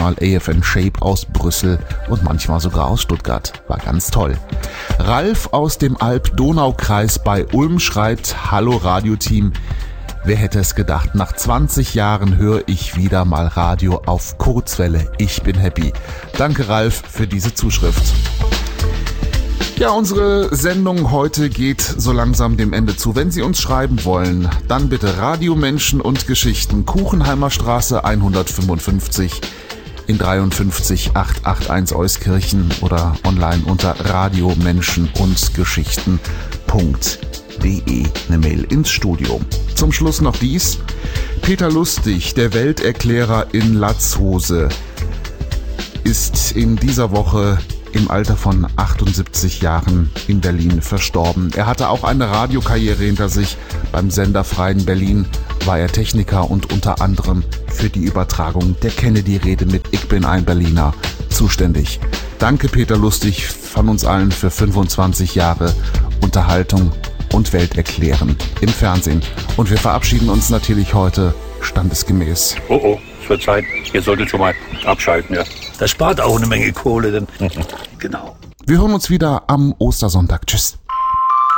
manchmal AFN Shape aus Brüssel und manchmal sogar aus Stuttgart. War ganz toll. Ralf aus dem Alb-Donau-Kreis bei Ulm schreibt: Hallo Radioteam. Wer hätte es gedacht, nach 20 Jahren höre ich wieder mal Radio auf Kurzwelle. Ich bin happy. Danke Ralf für diese Zuschrift. Ja, unsere Sendung heute geht so langsam dem Ende zu. Wenn Sie uns schreiben wollen, dann bitte Radio Menschen und Geschichten, Kuchenheimer Straße 155 in 53881 Euskirchen oder online unter radiomenschenundgeschichten.de. Eine Mail ins Studio. Zum Schluss noch dies. Peter Lustig, der Welterklärer in Latzhose, ist in dieser Woche im Alter von 78 Jahren in Berlin verstorben. Er hatte auch eine Radiokarriere hinter sich. Beim Sender Freien Berlin war er Techniker und unter anderem für die Übertragung der Kennedy-Rede mit Ich bin ein Berliner zuständig. Danke Peter Lustig von uns allen für 25 Jahre Unterhaltung und Welterklären im Fernsehen. Und wir verabschieden uns natürlich heute standesgemäß. Oh, es wird Zeit. Ihr solltet schon mal abschalten, ja. Das spart auch eine Menge Kohle, denn genau. Wir hören uns wieder am Ostersonntag. Tschüss.